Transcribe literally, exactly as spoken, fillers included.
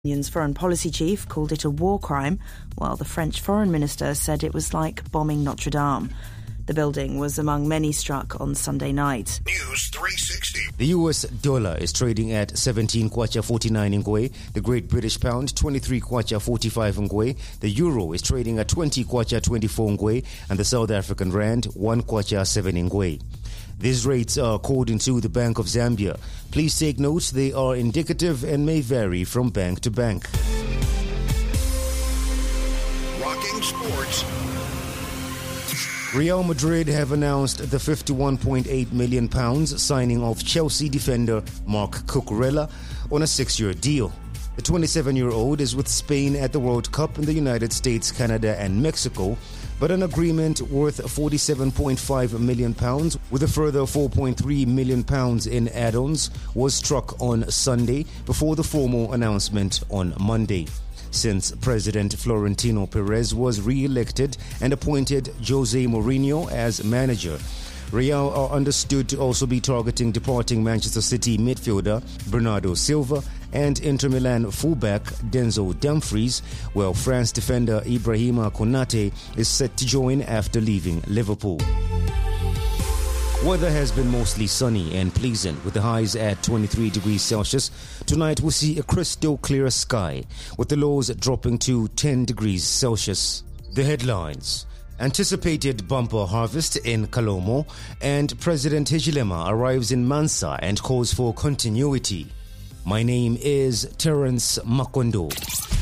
Union's foreign policy chief called it a war crime, while the French foreign minister said it was like bombing Notre Dame. The building was among many struck on Sunday night. News three sixty. The U S dollar is trading at seventeen kwacha forty-nine ngwe. The Great British Pound twenty-three kwacha forty-five ngwe. The euro is trading at twenty kwacha twenty-four ngwe, and the South African rand one kwacha seven ngwe. These rates are according to the Bank of Zambia. Please take note, they are indicative and may vary from bank to bank. Rocking sports. Real Madrid have announced the fifty-one point eight million pounds signing of Chelsea defender Marc Cucurella on a six-year deal. The twenty-seven-year-old is with Spain at the World Cup in the United States, Canada and Mexico, but an agreement worth forty-seven point five million pounds with a further four point three million pounds in add-ons was struck on Sunday before the formal announcement on Monday. Since President Florentino Perez was re-elected and appointed Jose Mourinho as manager, Real are understood to also be targeting departing Manchester City midfielder Bernardo Silva and Inter Milan fullback Denzel Dumfries, while France defender Ibrahima Konate is set to join after leaving Liverpool. Weather has been mostly sunny and pleasant with the highs at twenty-three degrees Celsius. Tonight we'll see a crystal clear sky with the lows dropping to ten degrees Celsius. The headlines: anticipated bumper harvest in Kalomo, and President Hichilema arrives in Mansa and calls for continuity. My name is Terence Makondo.